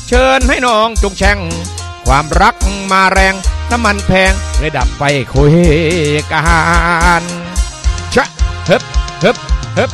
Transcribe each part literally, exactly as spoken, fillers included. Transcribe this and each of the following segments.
เชิญให้น้องจงแช่งความรักมาแรงน้ำมันแพงเลยดับไฟคุยกันชะเฮิบเฮิบเฮิบ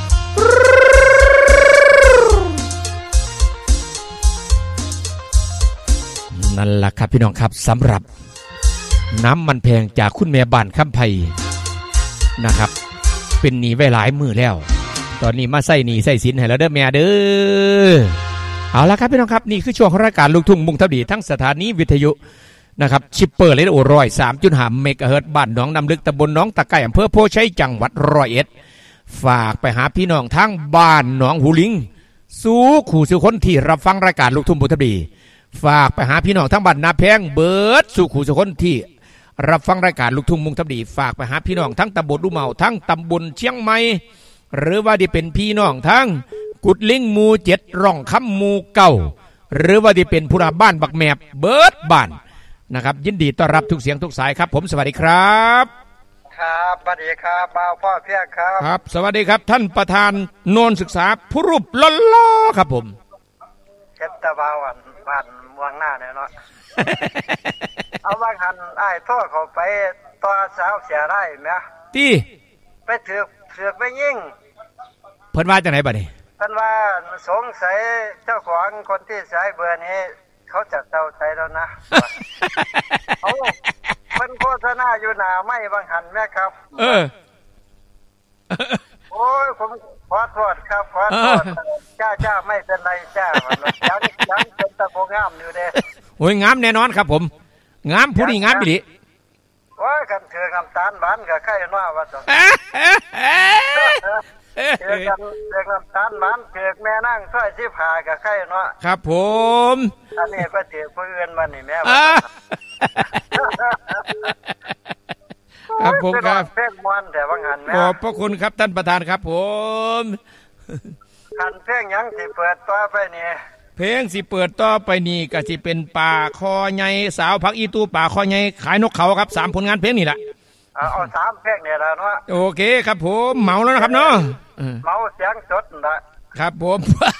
นั่นแหละครับพี่น้องครับสำหรับน้ำมันแพงจากคุณแม่บ้านคำไพนะครับเป็นหนี้ไว้หลายมือแล้วตอนนี้มาใส่หนี้ใส่สินให้แล้วเด้อแม่เด้อเอาละครับพี่น้องครับนี่คือช่วงของรายการลูกทุ่งมุ่งทับดีทั้งสถานีวิทยุนะครับชิปเปอร์เลนโอร้อยสามจุดห้าเมกะเฮิรตซ์บ้านหนองน้ำลึกตำบลหนองตะไคร้อำเภอโพชัยจังหวัดร้อยเอ็ดฝากไปหาพี่น้องทั้งบ้านหนองหูลิงสู้ขู่สู่คนที่รับฟังรายการลูกทุ่งมุ่งทับดีฝากไปหาพี่น้องทั้งบ้านนาแพงเบิร์ดสู่ขู่สู่คนที่รับฟังรายการลูกทุ่งมุ่งทับดีฝากไปหาพี่น้องทั้งตำบลลูเมาทั้งตำบลเชียงใหม่หรือว่าที่เป็นพี่น้องทั้งกุดลิงหมู่เจ็ดร่องคำหมู่เก่าหรือว่าที่เป็นผู้รับบ้านบักแมบเบิร์ดบ้านนะครับยินดีต้อนรับทุกเสียงทุกสายครับผมสวัสดีครับครับสวัสดีครับบ่าวพ่อเพียงครับครับสวัสดีครับท่านประธานโนนศึกษาผู้รูปล้อๆครับผมเก็บตะบ่าวอันบ้านเมืองหน้าเนี่ยเนาะ เอาบางหันอ้ายโทษเขาไปต่อสาวเสียได้ไหมตี้ไปถือกถือกไปยิงเพิ่นว่าจังไหนบัดนี้เพิ่นว่าสงสัยเจ้าของคนที่ใช้เบอร์นี้เขาจะเตาใจแล้วนะโอ้มันโฆษณาอยู่หน้าไม่บางหันแม่ครับเออโอ้ยผมขอโทษครับขอโทษจ้าจ้าไม่เป็นไรจ้ายังยังเป็นตะโกงามอยู่เด้โอ้ยงามแน่นอนครับผมงามผู้นี้งามอีหลีว่ากันเถือกน้ำตาลหวานกับไข่น้อยว่าซั่นเถือกกันเถือกน้ำตาลหวานเถือกแม่นั่งซอยสิบห้ากับไข่น้อยครับผมอันนี้ก็เถือกผู้อื่นมานี่แม่ครับผมครับเพลงม่วนแต่ว่างั้นแม่ขอบพระคุณครับท่านประธานครับผมคันเพลงยังสิเปิดต่อไปนี่เพลงสิเปิดต่อไปนี่ก็สิเป็นป่าคอใหญ่สาวพักอีตู้ป่าคอใหญ่ขายนกเขาครับสามผลงานเพลงนี่แหละเอาเอาสามเพลงนี่แหละเนาะโอเคครับผมเมาแล้วนะครับเนาะเมาเสียงสดนะครับผม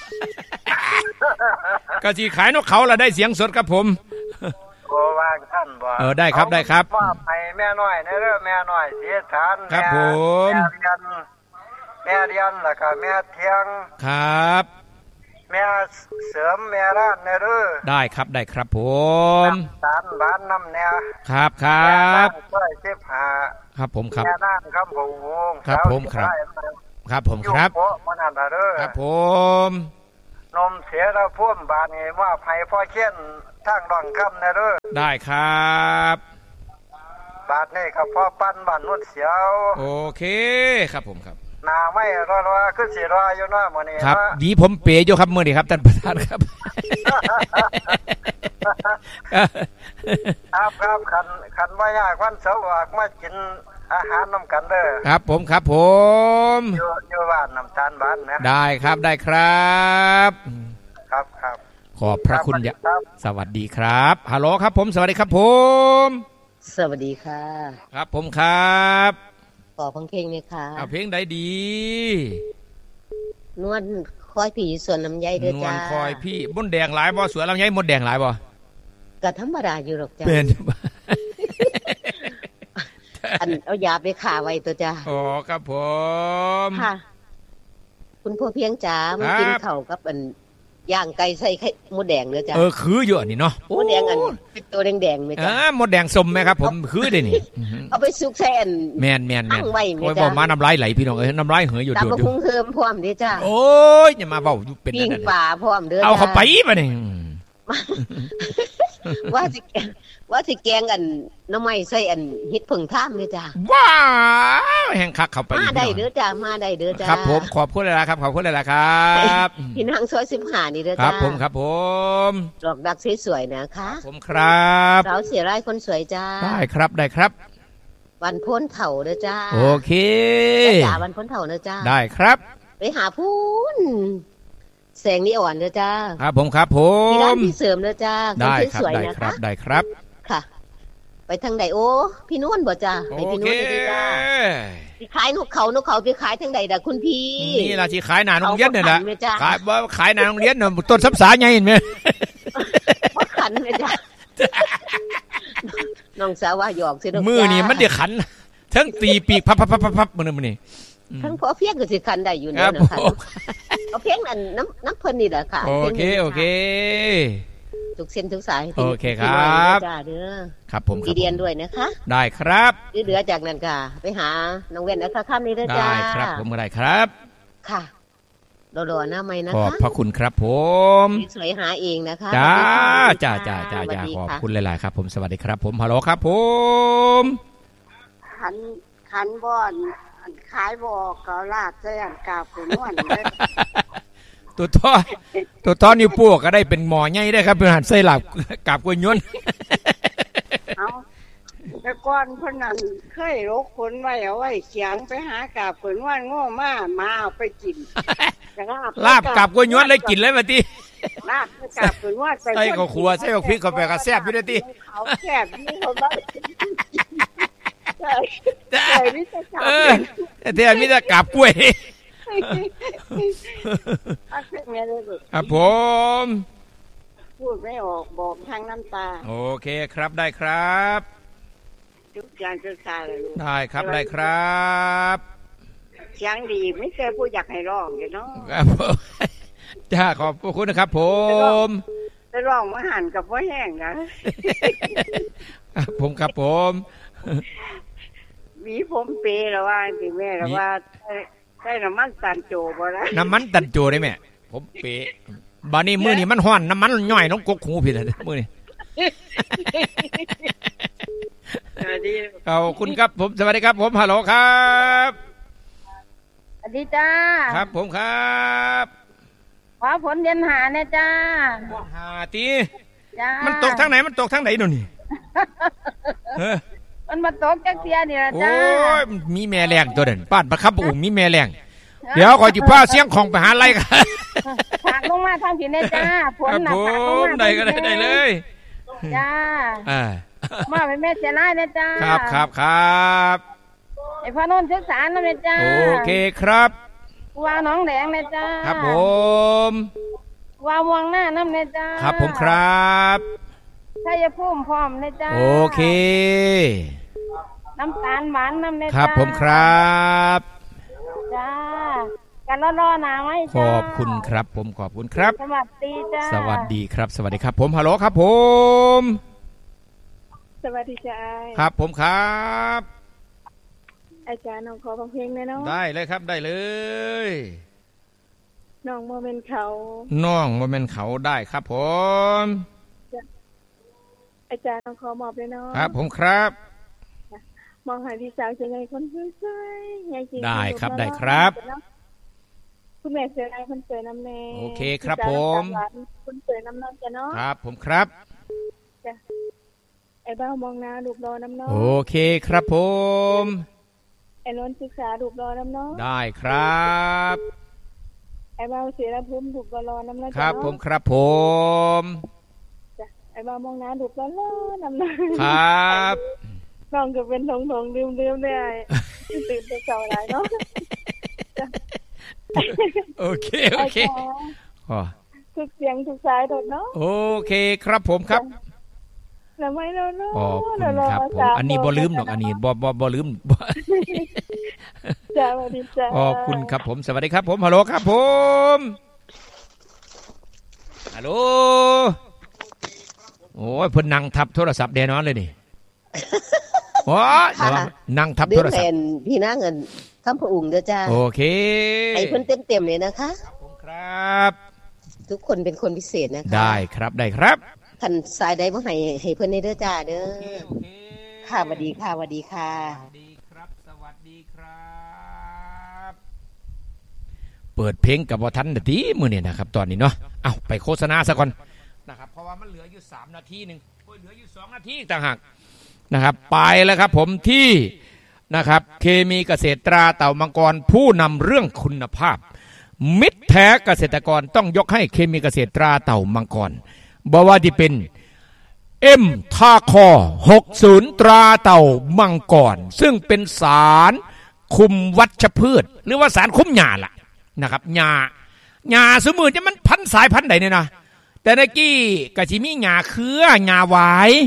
ก็สิขายนกเขาละได้เสียงสดครับผมโอ้วางท่านบ่เออได้ครับได้ครับว่าให้แม่น้อยนะเด้อแม่น้อยเสียฐานครับผมแม่เรียนแม่เรียนแล้วก็แม่เที่ยงครับแม่เสริมแม่ร้านนะเด้อได้ครับได้ครับผมสารบ้านน้ำแนวครับครับช่วยสิบห้าครับผมครับแม่นางคำผงวงครับผมครับครับผมครับครับผมนมเสียแล้วพ่วมบานนี่ว่าไผ่พ่อเขี้ยนทางดองคำนะเด้อได้ครับบาทนี่ครับพ่อปั้นบ้านนุ่นเสียวโอเคครับผมครับหนาไม่รอรอขึ้นสีรออยู่น้อยมื้อนี้ครับดีผมเป๋อยู่ครับมื้อนี้ครับท่านประธานครับครับครับคันคันว่ายากวันเสาร์ออกมากินอาหารน้ำกันเด้อครับผมครับผมอยู่อยู่บ้านน้ำตาลบ้านนะได้ครับได้ครับครับครับขอบพระคุณยะสวัสดีครับฮัลโหลครับผมสวัสดีครับผมสวัสดีค่ะครับผมครับขอฟังเพลงเลยค่ะเอาเพลงใดดีนวลคอยพี่สวนลำไยเด้อจ้านวลคอยพี่มดแดงหลายบ่สวนลำไยมดแดงหลายบ่ก็ธรรมดาอยู่หรอกจ้าเป็นอันเอายาไปขาไว้ตัวจ้าอ๋อครับผมค่ะคุณพ่อเพียงจ๋ามากินข้าวกับอันย่างไก่ใส่ไข่มดแดงเด้อจ้าเออคือเยอะนี่เนาะมดแดงอันเป็นตัวแดงๆมั้ยจ้าอ่ามดแดงสมมั้ยครับผมคือได้นี่เอาไปซุกแซ่นแม่นๆๆโอ้ยบ่มาน้ำลายไหลพี่น้องเอ้ยน้ำลายเหยอยู่ๆตามคุ้งเฮิมพร้อมเด้อจ้าโอ้ยอย่ามาเว้าอยู่เป็นนั่นน่ะปิ้งปลาพร้อมเด้อเอาเข้าไปบัดนี้ว่าสิว่าสิแกงอันน้ำไม้ใส่อันเฮ็ดผึ่งท่ามเด้อจ้าว้าวแห่งคักเข้าไปมาได้เด้อจ้ามาได้เด้อจ้าครับผมขอบคุณหลายๆครับขอบคุณหลายๆครับพี่นางซอยสิบห้านี่เด้อจ้าครับผมครับผมดอกดักสวยๆนะคะผมครับสาวเสียรายคนสวยจ้าได้ครับได้ครับวันพ้นเฒ่าเด้อจ้าโอเคจ้าวันพ้นเฒ่าเด้อจ้าได้ครับไปหาพูนแสงนี้อ่อนเด้อจ้าครับผมครับผมมีร้านที่เสริมเด้อจ้าได้ครับได้ครับได้ครับค่ะไปทางใดโอ้พี่นวลบ่จ้าไปพี่นวลดีจ้าสิขายนกเขานกเขาไปขายทางใดด่ะคุณพี่นี่ล่ะสิขายหน้าโรงเรียนนี่แหละขายบ่ขายหน้าโรงเรียนน่ะต้นซับสาใหญ่เห็นมั้ยน้องสาวว่าหยอกสิน้องมือนี่มันเดือดขันทั้งตีปีกพับพับพับพับพับมือนี่มือนี่ทั้งพอเพียงก็สิคันได้อยู่เนี่ยนะคะเอาเพียงนั่นน้ำน้ำเพิ่นนี่แหละค่ะโอเคโอเคทุกเส้นทุกสายโอเคครับครับผมดีเดียนด้วยนะคะได้ครับเหลือจากนั้นค่ะไปหาน้องเว้นนะคะค่ำนี้ด้วยจ้าได้ครับผมก็ได้ครับค่ะรอๆนะไม่นะคะขอบพระคุณครับผมสวยหาเองนะคะจ้าจ้าจ้าจ้าจ้าขอบคุณหลายๆครับผมสวัสดีครับผมฮัลโหลครับผมขันขันบอนขายบอกก็ลาดใส่อันกาบขุนวนเลยตัวท่อตัวท่อนิ้วโป้ก็ได้เป็นหมอใหญ่ได้ครับเป็นหันไส้หลับกาบกวยย้วนเอาแต่ก่อนคนนั้นเคยรกคนไว้เอาไว้เขียงไปหากาบขุนวนโง่มากมาเอาไปกินลาบกาบกวยย้วนเลยกินเลยมาทีลาบกาบขุนวนใส่ข้าวคั่วใส่ข้าวพริกข้าวแปะกระแซบอยู่ด้วยทีเขาแซบนี่เขาบ้าใช่ใช่นี่จะกาบแต่แต่มิจะกาบกล้วยครับผมพูดไม่ออกบอกทางน้ำตาโอเคครับได้ครับทุกอย่างทุกทางเลยได้ครับได้ครับเสียงดีไม่เคยพูดอยากให้ร้องเลยเนาะครับจ้าขอบคุณนะครับผมจะร้องมาหันกับว่าแห้งนะครับผมครับผมมีผมเปย์แล้วว่าสิแม่แล้วว่าใช่น้ำมันตันโจบ่ได้น้ำมันตันโจได้ไหมผมเปย์บานี่มือนี่มันห้อนน้ำมันย่อยน้องกกหูผิดเลยมือนี่สวัสดีขอบคุณครับผมสวัสดีครับผมฮัลโหลครับสวัสดีจ้าครับผมครับขอผลเย็นหาเนี่ยจ้าหาตีมันตกทางไหนมันตกทางไหนหนูนี่มันมาตกจักเสียนี่ล่ะจ้าโอ้ยมีแม่แรงตัวเด่นป้านประคับอุ่มมีแม่แรงเดี๋ยวขอจิพาเสียงของไปหาอะไรกันฝากลงมาทางผิดเนี่ยจ้าผลหนักฝากลงมาได้ก็ได้ได้เลยจ้ามาเป็นแม่เสียร้ายเนี่ยจ้าครับครับครับไอ้พ่อโน่นศึกษาเนี่ยจ้าโอเคครับว่าน้องแดงเนี่ยจ้าครับผมว่ามองหน้าน้ำเนี่ยจ้าครับผมครับชัยภูมิพร้อมเนี่ยจ้าโอเคน้ำตาลหวานน้ำเนี่ยจ้าครับผมครับจ้ากันรอๆหนาไหมขอบคุณครับผมขอบคุณครับสวัสดีจ้าสวัสดีครับสวัสดีครับผมฮัลโหลครับผมสวัสดีจ้าครับผมครับอาจารย์น้องขอฟังเพลงได้เนาะได้เลยครับได้เลยน้องโมเมนต์เขาน้องโมเมนต์เขาได้ครับผมอาจารย์น้องขอมอบเลยเนาะครับผมครับมองหาพี่สาวจะไงคนสวยๆไงจริงได้ครับได้ครับคุณแม่เจออะไรคนสวยน้ำแน่โอเคครับผมคุณสวยน้ำน้องจะเนาะครับผมครับจ้ะไอ้บ้ามองหน้าลูกรอน้ำน้องโอเคครับผมไอ้นนท์ศึกษาลูกรอน้ำน้องได้ครับไอ้บ้าเสียภูมิลูกรอน้ำน้องครับผมครับผมจ้ะไอ้บ้ามองหน้าลูกรอน้ำน้องครับน้องก็เป็นทงทงดื่มดื่มได้ตื่นไปเจ้าอะไรเนาะโอเคโอเคอ๋อทุกเสียงทุกสายโดดเนาะโอเคครับผมครับแล้วไม่แล้วเนาะขอบคุณครับผมอันนี้บ่ลืมหรอกอันนี้บ่บ่บ่ลืมจ้าสวัสดีจ้าขอบคุณครับผมสวัสดีครับผมฮัลโหลครับผมฮัลโหลโอ้ยเพิ่นนั่งทับโทรศัพท์แน่นอนเลยนี่โอ้ยนั่งทับโทรศัพท์พี่น้าเงินคำพระองค์เด้อจ้าโอเคไอ้เพิ่นเต็มๆเลยนะคะผมครับทุกคนเป็นคนพิเศษนะคะได้ครับได้ครับท่านสายใดบ่ให้ให้เพิ่นได้เด้อจ้าเด้อค่ะสวัสดีค่ะสวัสดีค่ะสวัสดีครับสวัสดีครับเปิดเพลงกับบ่ทันทีมื้อนี้นะครับตอนนี้เนาะเอ้าไปโฆษณาซะก่อนนะครับเพราะว่ามันเหลืออยู่สามนาทีนึงโอ้ยเหลืออยู่สองนาทีต่างหากนะครับไปแล้วครับผมที่นะครับเคมีเกษตรตราเต่ามังกรผู้นำเรื่องคุณภาพมิตรแท้เกษตรกรต้องยกให้เคมีเกษตรตราเต่ามังกรบอกว่าที่เป็นเอ็มทาคอหกสิบตราเต่ามังกรซึ่งเป็นสารคุมวัชพืชหรือว่าสารคุมหญ้าล่ะนะครับหญ้าหญ้าสมมุติจะมันพันสายพันธุ์ใดเนี่ยนะแต่เมื่อกี้ก็สิมีหญ้าเครือหญ้าหวาย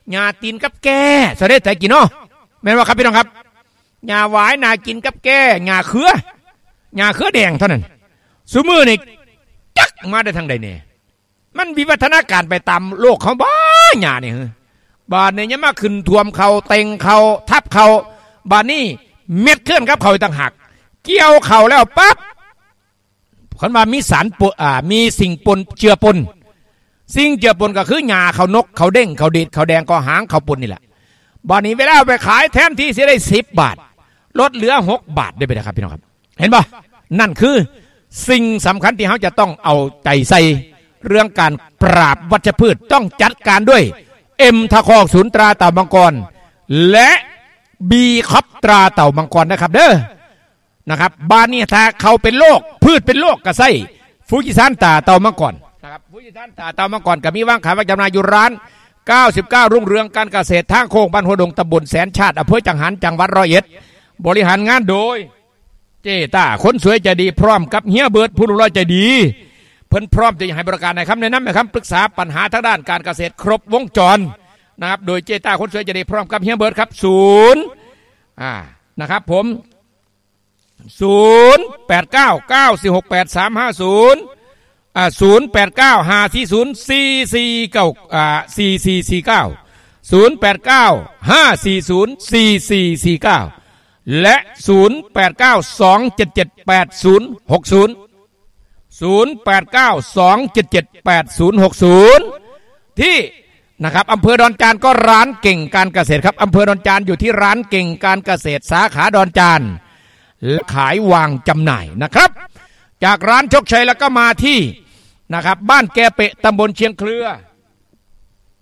หญ้าตีนกับแก่เสด็จแต่กินเนาะแม่นว่าครับพี่น้องครับหญ้าหวายนากินกับแก่หญ้าเขือหญ้าเขือแดงเท่านั้นซุมื้อนี่จักมาได้ทางใดเนี่ยมันวิวัฒนาการไปตามโลกเขาบ้าหญ้านี่ฮะบาดนี้ยังมาขึ้นท่วมเขาเต็งเขาทับเขาบาดนี้เม็ดเคลื่อนครับเขาต่างหากเกี่ยวเขาแล้วปั๊บคนว่ามีสารปนอ่ามีสิ่งปนเจือปนสิ่งเจือปนก็คือหญ้าเขานกเขาเด้งเขาดีดเขาแดงก็หางเขาปนนี่แหละบาดนี้เวลาไปขายแทนที่จะได้สิบบาทลดเหลือหกบาทได้ไปนะครับพี่น้องครับเห็นป่ะนั่นคือสิ่งสำคัญที่เขาจะต้องเอาใจใส่เรื่องการปราบวัชพืชต้องจัดการด้วยเอ็มทะคอกศูนย์ตราเต่ามังกรและบีคอปตราเต่ามังกรนะครับเด้อนะครับบ้านนี้ถ้าเขาเป็นโรคพืชเป็นโรคกระไส้ฟูจิซันตาเต่ามังกรนะครับฟูจิซันตาเต่ามังกรกับมีว่างขายว่าจำหน่ายอยู่ร้านเก้าสิบเก้ารุ่งเรืองการเกษตรทางโค้งบ้านหัวดงตำบลแสนชาติอำเภอจังหันจังหวัดร้อยเอ็ดบริหารงานโดยเจต้าคนสวยใจดีพร้อมกับเฮียเบิร์ดผู้ดูแลใจดีเพิ่นพร้อมจะให้บริการในคำแนะนำนะครับปรึกษาปัญหาทางด้านการเกษตรครบวงจรนะครับโดยเจต้าคนสวยใจดีพร้อมกับเฮียเบิร์ดครับศูนย์อ่านะครับผมศูนย์แปดเก้าเก้าสี่หกแปดสามห้าศูนย์อ่าศูนย์แปดเก้าห้าสี่ศูนย์สี่สี่เก้าอ่าสี่สี่สี่เก้าศูนย์แปดเก้าห้าสี่ศูนย์สี่สี่สี่เก้าและศูนย์แปดเก้าสองเจ็ดเจ็ดแปดศูนย์หกศูนย์ศูนย์แปดเก้าสองเจ็ดเจ็ดแปดศูนย์หกศูนย์ที่นะครับอำเภอดอนจานก็ร้านเก่งการเกษตรครับอำเภอดอนจานอยู่ที่ร้านเก่งการเกษตรสาขาดอนจานและขายวางจำหน่ายนะครับจากร้านโชคชัยแล้วก็มาที่นะครับบ้านแกเปะตำบลเชียงเครือ